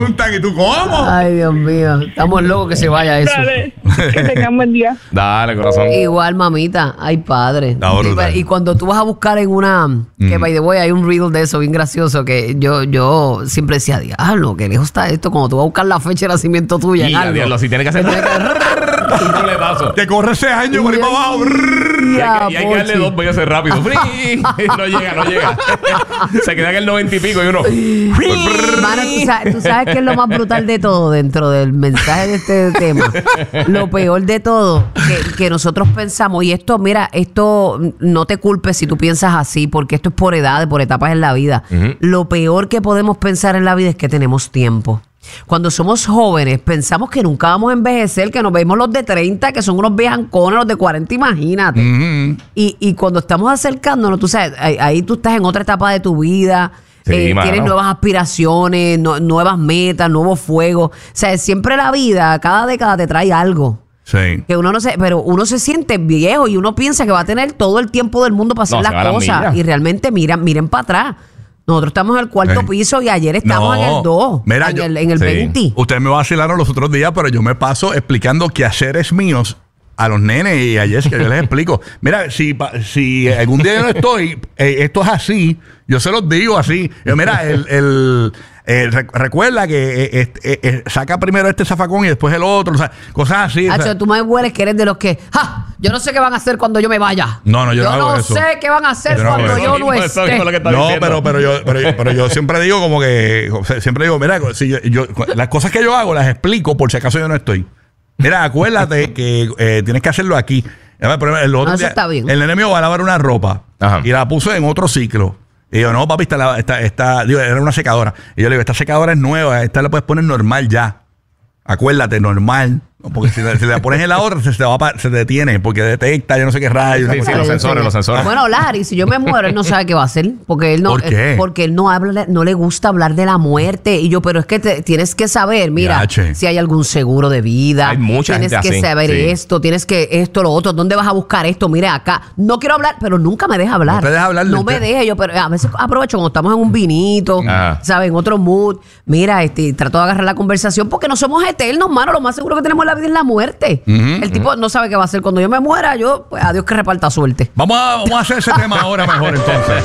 preguntan, ¿y tú cómo? Ay, Dios mío. Estamos locos que se vaya eso. Dale, que tengan buen día. Dale, corazón. Igual, mamita. Ay, padre. Está brutal. Y cuando tú vas a buscar en una... Que, by the way, hay un riddle de eso bien gracioso que yo siempre decía, diablo, qué lejos está esto. Cuando tú vas a buscar la fecha de nacimiento tuya en algo. Diablo, si tiene que hacer un roletazo. Te corre ese año por ahí para abajo. Y hay que darle 2 veces rápido. No llega. Se queda en el 90 y pico y uno. Mano, tú sabes que es lo más brutal de todo dentro del mensaje de este tema. Lo peor de todo, que nosotros pensamos, y esto, mira, esto no te culpes si tú piensas así, porque esto es por edades, por etapas en la vida. Lo peor que podemos pensar en la vida es que tenemos tiempo. Cuando somos jóvenes, pensamos que nunca vamos a envejecer, que nos vemos los de 30, que son unos viejancones, los de 40, imagínate. Y cuando estamos acercándonos, tú sabes, ahí tú estás en otra etapa de tu vida. Sí, tienes nuevas aspiraciones, nuevas metas, nuevos fuegos. O sea, siempre la vida, cada década te trae algo. Sí. Que uno no sé, pero uno se siente viejo y uno piensa que va a tener todo el tiempo del mundo para hacer las cosas. Y realmente miren para atrás. Nosotros estamos en el cuarto piso y ayer estamos en el 2. Mira, en el 20. Ustedes me vacilaron los otros días, pero yo me paso explicando quehaceres míos a los nenes y a Jessica. Yo les explico. Mira, si algún día yo no estoy, esto es así. Yo se los digo así. Mira, recuerda que saca primero este zafacón y después el otro. O sea, cosas así. Hacho, o sea, tú me hueles que eres de los que... ¡Ja! Yo no sé qué van a hacer cuando yo me vaya. No, yo no hago eso. Yo no sé qué van a hacer cuando yo no esté. No, pero yo siempre digo como que... Siempre digo, mira, si yo las cosas que yo hago las explico por si acaso yo no estoy. Mira, acuérdate que tienes que hacerlo aquí. El otro día, está bien. El nene mío va a lavar una ropa. Ajá. Y la puso en otro ciclo. Y yo, no, papi, digo, era una secadora. Y yo le digo, esta secadora es nueva, esta la puedes poner normal ya. Acuérdate, normal. Porque si la pones en la otra, se detiene, porque detecta, yo no sé qué rayo. Sí, los sensores. Bueno, Larry, si yo me muero, él no sabe qué va a hacer. Porque él no, ¿Por qué? Porque él no le gusta hablar de la muerte. Y yo, pero es que tienes que saber, mira, si hay algún seguro de vida. Hay mucha tienes gente que así, saber sí. esto, tienes que esto, lo otro. ¿Dónde vas a buscar esto? Mira acá. No quiero hablar, pero nunca me deja hablar. No te deja hablar. No me deja yo, pero a veces aprovecho cuando estamos en un vinito, ¿sabes? En otro mood. Mira, trato de agarrar la conversación porque no somos eternos, mano. Lo más seguro que tenemos en la vida es la muerte. El tipo no sabe qué va a hacer cuando yo me muera. Yo, pues, a Dios que reparta suerte. Vamos a hacer ese tema ahora mejor, entonces.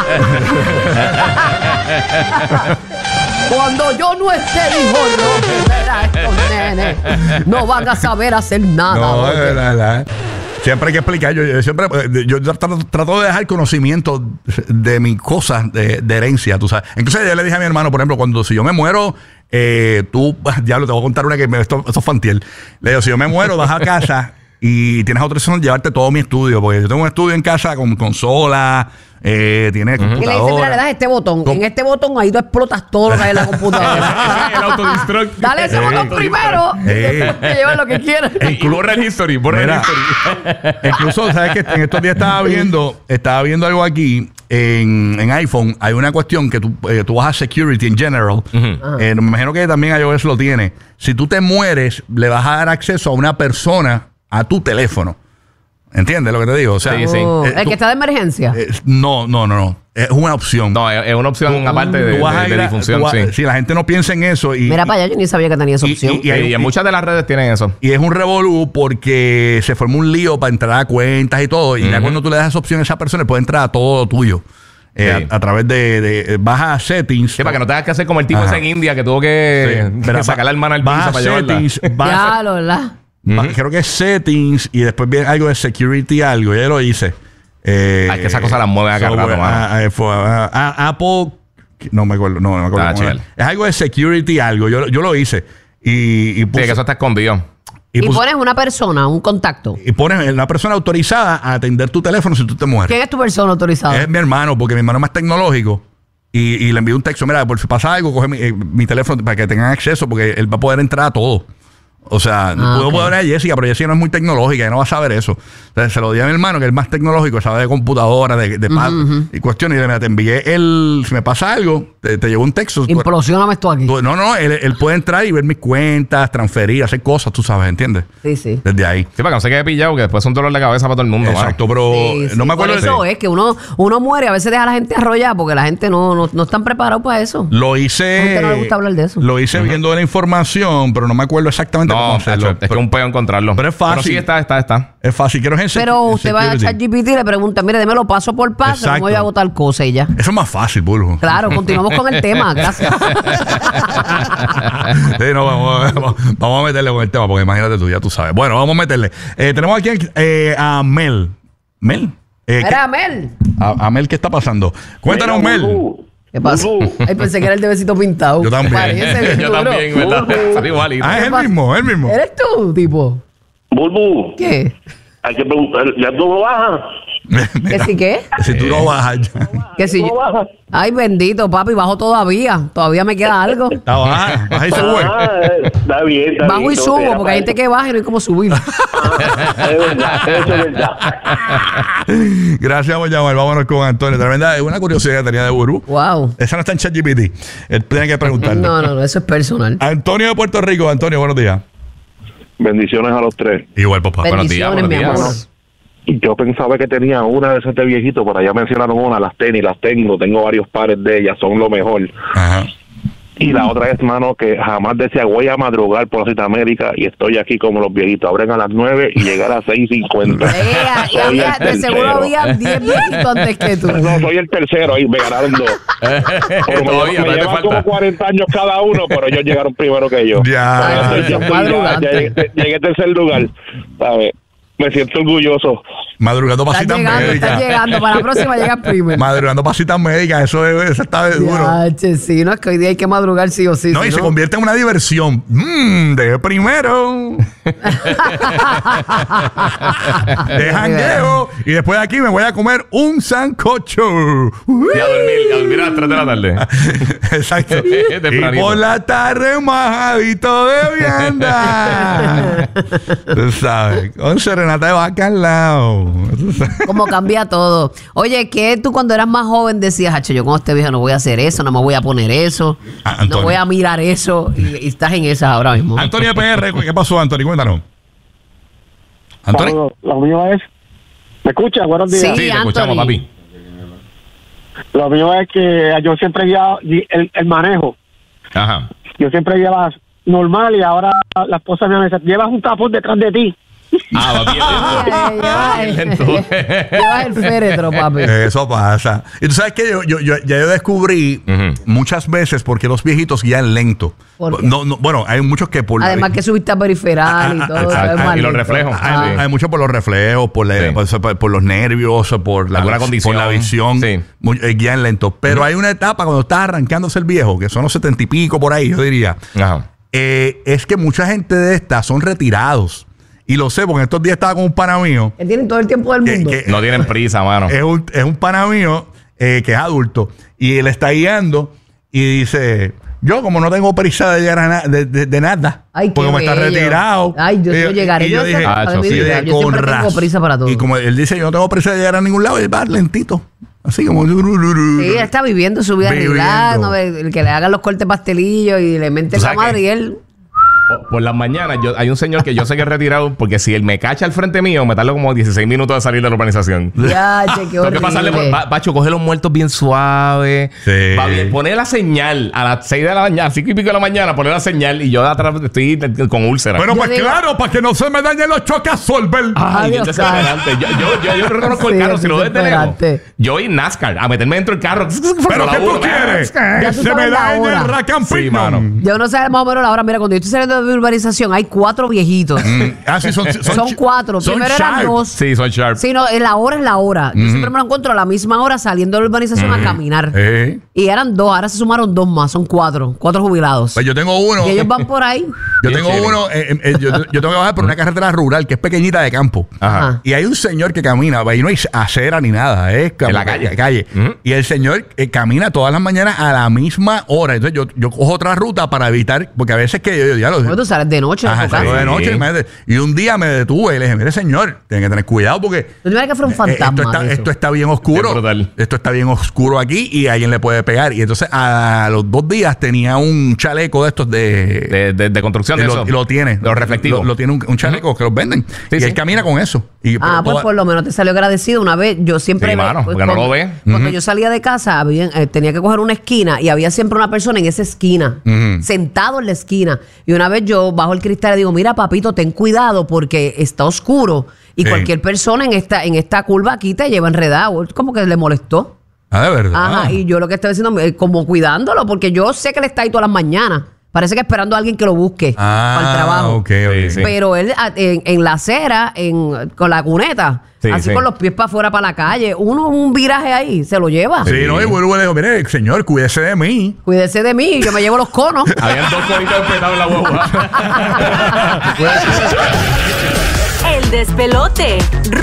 Cuando yo no esté, dijo, no, mira, estos nenes no van a saber hacer nada. Siempre hay que explicar. Yo trato de dejar conocimiento de mis cosas de herencia, tú sabes. Entonces yo le dije a mi hermano, por ejemplo, si yo me muero, diablo, te voy a contar una que esto es fantiel. Le digo, si yo me muero, vas a casa y tienes autorización de llevarte todo mi estudio, porque yo tengo un estudio en casa con consola, tiene computadora. Y le dice, mira, le das este botón. En este botón ahí tú explotas todo lo que hay en la computadora. El autodestruct. Dale ese botón primero. Que lleva lo que quieras. Borra el history. Incluso, ¿sabes qué? En estos días estaba viendo algo aquí en iPhone. Hay una cuestión que tú vas a Security en General. Me imagino que también iOS lo tiene. Si tú te mueres, le vas a dar acceso a una persona a tu teléfono. ¿Entiendes lo que te digo? O sea, sí. El que está de emergencia. No. Es una opción. No, es una opción aparte de difusión. Si la gente no piensa en eso. Mira para allá, yo ni sabía que tenía esa opción. Y muchas de las redes tienen eso. Y es un revolú porque se formó un lío para entrar a cuentas y todo. Y ya cuando tú le das esa opción a esa persona, puede entrar a todo tuyo. A través de baja settings. Sí, para que no tengas que hacer como el tipo ese en India que tuvo que sacar la hermana al piso para llevarla. Ya, ¿verdad? Creo que es settings y después viene algo de security, algo. Ya lo hice. Es que esa cosa la mueve a cada rato, Apple, no me acuerdo. Es algo de security, algo. Yo lo hice. Y puse, sí, que eso está escondido. Y pones una persona, un contacto. Y pones una persona autorizada a atender tu teléfono si tú te mueres. ¿Quién es tu persona autorizada? Es mi hermano, porque mi hermano es más tecnológico. Y le envío un texto, mira, por si pasa algo, coge mi teléfono para que tengan acceso, porque él va a poder entrar a todo. O sea, puedo poner a Jessica, pero Jessica no es muy tecnológica y no va a saber eso. Entonces se lo di a mi hermano, que es más tecnológico, sabe de computadora, de y cuestiones. Y le dije, te envié si me pasa algo, te llegó un texto. Implosioname esto aquí. No, él puede entrar y ver mis cuentas, transferir, hacer cosas, tú sabes, ¿entiendes? Sí. Desde ahí. Sí, para que no se quede pillado, que después es un dolor de cabeza para todo el mundo. Exacto, pero no me acuerdo. Por eso es que uno muere, a veces deja a la gente arrollar porque la gente no están preparados para eso. Lo hice. A la gente no le gusta hablar de eso. Lo hice viendo la información, pero no me acuerdo exactamente cómo hacerlo. Es que es un peo encontrarlo. Pero es fácil. Pero sí está. Es fácil. Pero usted va a ChatGPT y le pregunta, mire, démelo paso por paso, no me voy a agotar cosas y ya. Eso es más fácil, Bulbo. Claro, continuamos con el tema. Gracias. Sí, no, vamos a meterle con el tema, porque imagínate tú, ya tú sabes. Bueno, vamos a meterle. Tenemos aquí a Mel. ¿Mel? Era Mel. A Mel, ¿qué está pasando? Cuéntanos, Mel. ¿Qué pasó? Ay, pensé que era el de besito pintado. Yo también. Yo también, ¿verdad? Son igualitos. Es el mismo. ¿Eres tú, tipo? Bulbu, ¿Qué? hay que preguntar, ¿ya tú lo bajas? ¿Que si qué? Si tú no bajas ya. Que si yo... Ay, bendito, papi, bajo todavía. Todavía me queda algo. Está baja y sube. Está bien. Bajo y subo, porque hay gente que baja y no hay como subir. Es verdad, eso es verdad. Gracias por llamar. Vámonos con Antonio. Tremenda, es una curiosidad que tenía de Burbu. Wow. Esa no está en ChatGPT. Él tiene que preguntarle. No, eso es personal. Antonio de Puerto Rico. Antonio, buenos días. Bendiciones a los tres. Igual, papá. Bendiciones, mi amor. Yo pensaba que tenía una de esas de viejito, pero ya mencionaron una, las tenis, las tengo varios pares de ellas, son lo mejor. Ajá. Y la otra es, mano, que jamás decía, voy a madrugar por la Cita América y estoy aquí como los viejitos, abren a las 9 y llegar a 6:50. De seguro había 10 viejitos antes que tú. No, soy el tercero, ahí me ganaron 2. Todavía, me llevan como 40 años cada uno, pero ellos llegaron primero que yo. Ya. Llegué tercer lugar, ¿sabes? Me siento orgulloso. Madrugando para citas médicas. Estás llegando. Para la próxima llegas primero. Madrugando para citas médicas. Eso está de duro. Sí, no es que hoy día hay que madrugar sí o sí. No, y se convierte en una diversión. De primero. De jangueo. Y después de aquí me voy a comer un sancocho. Y a dormir a las 3 de la tarde. Exacto. Y por la tarde majadito de vianda. Tú sabes. Con serenata de vaca al lado. Como cambia todo. Oye, ¿qué tú cuando eras más joven decías, Hacho, yo cuando esté vieja no voy a hacer eso, no me voy a poner eso, no voy a mirar eso, y estás en esa ahora mismo? Antonio PR, ¿qué pasó, Antonio? Cuéntanos. Antonio. Lo mío es... ¿Me escuchas? Buenos días. Sí, te escuchamos, papi. Lo mío es que yo siempre guiaba el manejo. Ajá. Yo siempre guiaba normal y ahora la esposa me dice, llevas un tapón detrás de ti. Va bien lento. Llevas el féretro, papi. Eso pasa. Y tú sabes que yo descubrí muchas veces por qué los viejitos guían lento. Bueno, hay muchos que por... Además que subiste a periferal y todo. Y los reflejos. Hay muchos por los reflejos, por los nervios, por la condición, por la visión. Sí. Guían lento. Pero hay una etapa cuando estás arrancándose el viejo, que son los 70 y pico por ahí, yo diría. Ajá. Es que mucha gente de estas son retirados. Y lo sé, porque estos días estaba con un pana mío. Que tienen todo el tiempo del mundo. No tienen prisa, mano. Es un pana mío que es adulto. Y él está guiando y dice... Yo, como no tengo prisa de llegar de nada, ay, porque me está retirado. Ay, yo llegaré. Yo siempre tengo prisa para todo. Y como él dice, yo no tengo prisa de llegar a ningún lado, y va lentito. Así como... Sí, él está viviendo su vida regular, ¿no? El que le hagan los cortes pastelillos y le mete la madre y él... Por las mañanas hay un señor que yo sé que es retirado porque si él me cacha al frente mío me tarda como 16 minutos de salir de la urbanización. Ya, che, qué horrible. Tengo que pasarle Pacho, coge los muertos bien suave. Sí. Va bien. Pone la señal a las 6 de la mañana, 5 y pico de la mañana, pone la señal y yo de atrás estoy con úlceras. Bueno, pues claro, para que no se me dañen los choques Solver. Ay, yo reconozco el carro, si lo ves de lejos. Yo voy en NASCAR a meterme dentro del carro. ¿Pero qué tú quieres? Que se me dañe el Racampino. Sí, mano. Yo no sé más o menos la hora. Mira, cuando yo estoy saliendo de mi urbanización hay 4 viejitos. Sí, son 4. Primero eran 2. Sí, son sharp. Sí, no, la hora es la hora. Yo siempre me lo encuentro a la misma hora saliendo de la urbanización a caminar. Y Y eran 2, ahora se sumaron 2 más, son 4 jubilados. Pues yo tengo uno. Y ellos van por ahí. Yo tengo uno, yo tengo que bajar por una carretera rural que es pequeñita de campo. Ajá. Y hay un señor que camina, ahí no hay acera ni nada, es en la calle. Y el señor camina todas las mañanas a la misma hora. Entonces yo cojo otra ruta para evitar, porque a veces que yo ya lo Bueno, tú sales de noche. Ajá, salgo de noche. Y un día me detuve y le dije, mire señor, tiene que tener cuidado porque Tú tienes que fuera un fantasma. esto está bien oscuro. Esto está bien oscuro aquí y alguien le puede pegar. Y entonces a los 2 días tenía un chaleco de estos de construcción. Y lo tiene. Los reflectivos. Lo tiene un chaleco que los venden. Sí, y él camina con eso. Y pues por lo menos te salió agradecido. Una vez yo siempre... Sí, mano, porque no lo ve. Cuando yo salía de casa, tenía que coger una esquina y había siempre una persona en esa esquina, sentado en la esquina. Y una vez yo bajo el cristal y digo, mira papito, ten cuidado porque está oscuro y cualquier persona en esta curva aquí te lleva enredado. Como que le molestó. Ah, de verdad. Ajá, y yo lo que estaba diciendo, como cuidándolo, porque yo sé que él está ahí todas las mañanas. Parece que esperando a alguien que lo busque para el trabajo. Okay. Sí. Pero él en la acera, con la cuneta, así con los pies para afuera para la calle, un viraje ahí, se lo lleva. Sí, no, y vuelvo y le digo, mire, señor, cuídese de mí. Cuídese de mí, yo me llevo los conos. Habían 2 conitos petados en la guagua. El despelote.